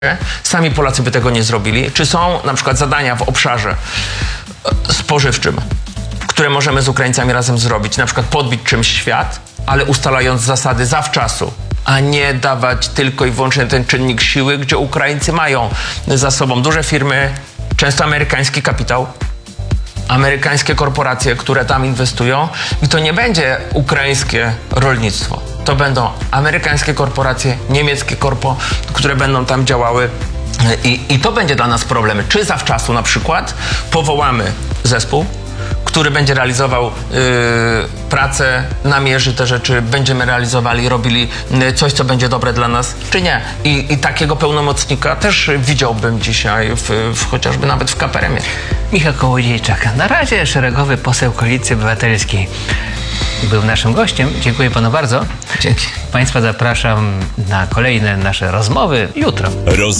Sami Polacy by tego nie zrobili. Czy są na przykład zadania w obszarze spożywczym, które możemy z Ukraińcami razem zrobić, na przykład podbić czymś świat, ale ustalając zasady zawczasu, a nie dawać tylko i wyłącznie ten czynnik siły, gdzie Ukraińcy mają za sobą duże firmy, często amerykański kapitał, amerykańskie korporacje, które tam inwestują i to nie będzie ukraińskie rolnictwo. To będą amerykańskie korporacje, niemieckie które będą tam działały i to będzie dla nas problem. Czy zawczasu na przykład powołamy zespół, który będzie realizował pracę, namierzy te rzeczy, będziemy realizowali, robili coś, co będzie dobre dla nas, czy nie. I takiego pełnomocnika też widziałbym dzisiaj chociażby nawet w KPRM-ie. Michał Kołodziejczak, na razie szeregowy poseł Koalicji Obywatelskiej, był naszym gościem. Dziękuję panu bardzo. Dzięki. Państwa zapraszam na kolejne nasze rozmowy jutro.